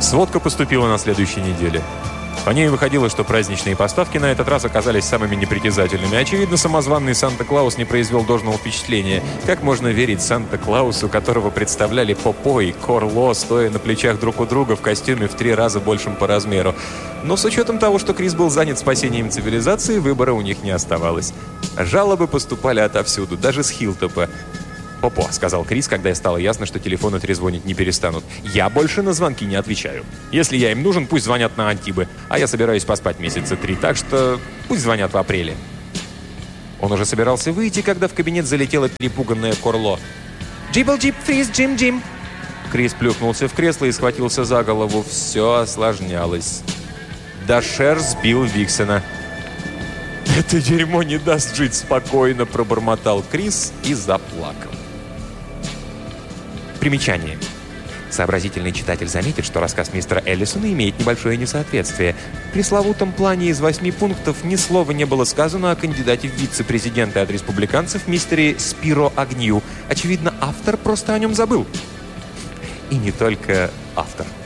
Сводка поступила на следующей неделе. По ней выходило, что праздничные поставки на этот раз оказались самыми непритязательными. Очевидно, самозванный Санта-Клаус не произвел должного впечатления. Как можно верить Санта-Клаусу, которого представляли Попо и Корло, стоя на плечах друг у друга в костюме в 3 раза большем по размеру? Но с учетом того, что Крис был занят спасением цивилизации, выбора у них не оставалось. Жалобы поступали отовсюду, даже с Хиллтопа. «Попо», — сказал Крис, когда стало ясно, что телефоны трезвонить не перестанут. «Я больше на звонки не отвечаю. Если я им нужен, пусть звонят на Антибы, а я собираюсь поспать месяца 3, так что пусть звонят в апреле». Он уже собирался выйти, когда в кабинет залетела перепуганная Корло. «Джибл-джип, фриз, Джим-Джим!» Крис плюхнулся в кресло и схватился за голову. Все осложнялось. Дашер сбил Виксена. «Это дерьмо не даст жить спокойно», — пробормотал Крис и заплакал. Примечание. Сообразительный читатель заметит, что рассказ мистера Эллисона имеет небольшое несоответствие. В пресловутом плане из 8 пунктов ни слова не было сказано о кандидате в вице-президенты от республиканцев мистере Спиро Агнью. Очевидно, автор просто о нем забыл. И не только автор.